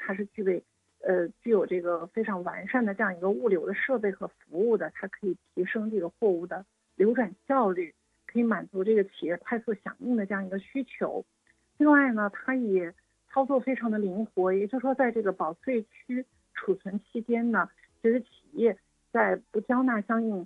它是具有这个非常完善的这样一个物流的设备和服务的，它可以提升这个货物的流转效率，可以满足这个企业快速响应的这样一个需求。另外呢，它也操作非常的灵活，也就是说在这个保税区储存期间呢，其实企业在不交纳相应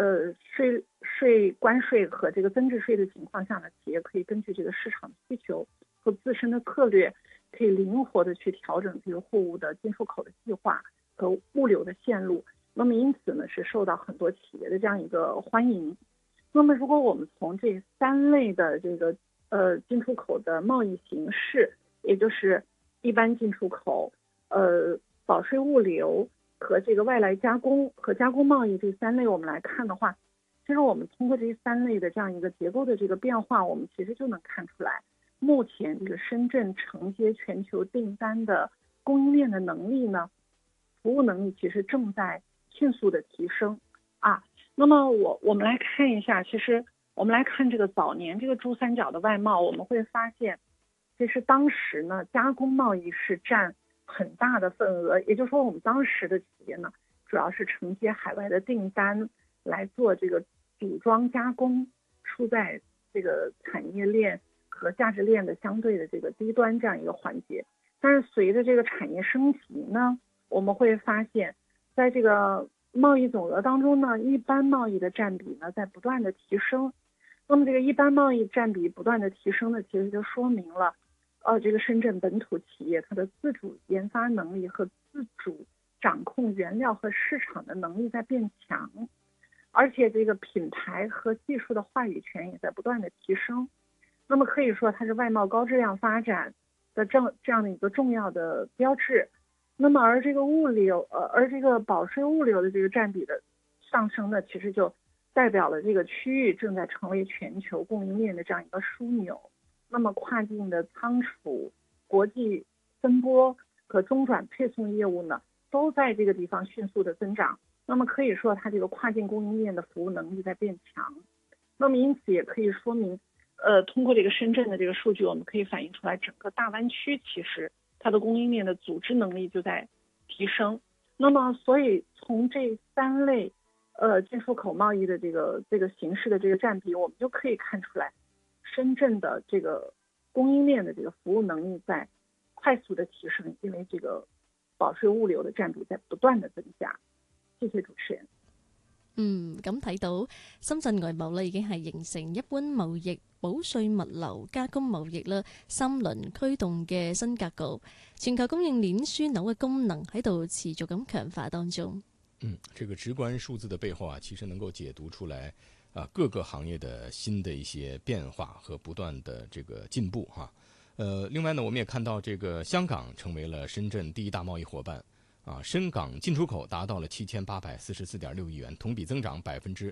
关税和这个增值税的情况下呢，企业可以根据这个市场需求和自身的策略，可以灵活的去调整这个货物的进出口的计划和物流的线路。那么因此呢，是受到很多企业的这样一个欢迎。那么如果我们从这3类的这个进出口的贸易形式，也就是一般进出口、保税物流和这个外来加工和加工贸易这3类我们来看的话，其实我们通过这3类的这样一个结构的这个变化，我们其实就能看出来，目前这个深圳承接全球订单的供应链的能力呢，服务能力其实正在迅速的提升啊。那么我们来看一下，其实我们来看这个早年这个珠三角的外贸，我们会发现，其实当时呢加工贸易是占很大的份额，也就是说我们当时的企业呢，主要是承接海外的订单来做这个组装加工，处在这个产业链和价值链的相对的这个低端这样一个环节。但是随着这个产业升级呢，我们会发现，在这个贸易总额当中呢，一般贸易的占比呢在不断的提升。那么这个一般贸易占比不断的提升呢，其实就说明了，这个深圳本土企业它的自主研发能力和自主掌控原料和市场的能力在变强，而且这个品牌和技术的话语权也在不断的提升。那么可以说它是外贸高质量发展的这样的一个重要的标志。那么而这个保税物流的这个占比的上升呢，其实就代表了这个区域正在成为全球供应链的这样一个枢纽。那么跨境的仓储、国际分拨和中转配送业务呢，都在这个地方迅速的增长。那么可以说它这个跨境供应链的服务能力在变强。那么因此也可以说明，通过这个深圳的这个数据，我们可以反映出来，整个大湾区其实它的供应链的组织能力就在提升。那么所以从这3类进出口贸易的这个形式的这个占比，我们就可以看出来，深圳的这个供应链的这个服务能力在快速的提升，因为这个保税物流的占比在不断的增加。謝謝主持人。 咁睇到深圳外貿咧已經係形成一般貿易、保稅物流、加工貿易啦3輪驅動嘅新格局，全球供應鏈樞紐嘅功能喺度持續咁強化當中。 這個直觀數字的背後啊，其實能夠解讀出來各個行業的新的一些變化和不斷的這個進步哈。另外呢，我們也看到這個香港成為了深圳第一大貿易夥伴。深港進出口達到了7844.6億元，同比增長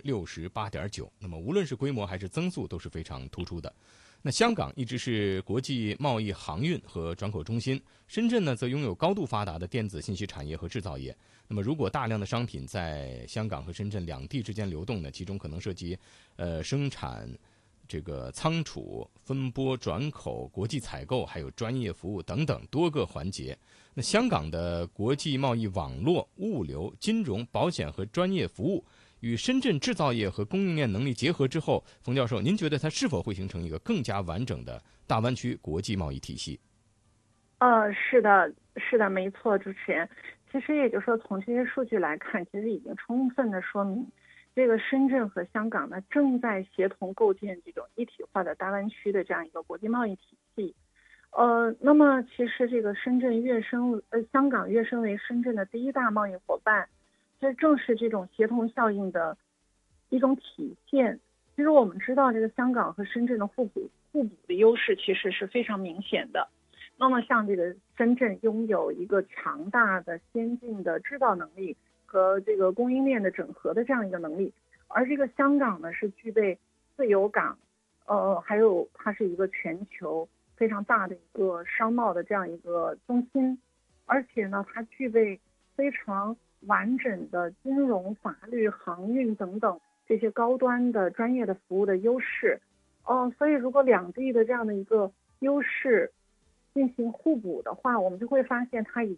68.9%。那麼無論是規模還是增速都是非常突出的。那香港一直是國際貿易航運和轉口中心，深圳呢則擁有高度發達的電子信息產業和製造業。那麼如果大量的商品在香港和深圳兩地之間流動呢，其中可能涉及生產、這個倉儲、分撥、轉口、國際採購，還有專業服務等等多個環節。那香港的國際貿易網絡、物流、金融、保險和專業服務與深圳製造業和供應鏈能力結合之後，馮教授，您覺得它是否會形成一個更加完整的大灣區國際貿易體系？ 是的，沒錯，主持人。其實也就是說，從這些數據來看，其實已經充分的說明，這個深圳和香港呢正在協同構建這種一體化的大灣區的這樣一個國際貿易體系。那麼其實這個香港躍升為深圳的第一大貿易夥伴，這正是這種協同效應的一種體現。其實我們知道，這個香港和深圳的互補的優勢其實是非常明顯的。那麼像這個深圳擁有一個強大的先進的製造能力和這個供應鏈的整合的這樣一個能力，而這個香港呢是具備自由港，還有它是一個全球非常大的一個商貿的這樣一個中心，而且呢它具備非常完整的金融、法律、航運等等這些高端的專業的服務的優勢。所以如果兩地的這樣的一個優勢進行互補的話，我們就會發現它已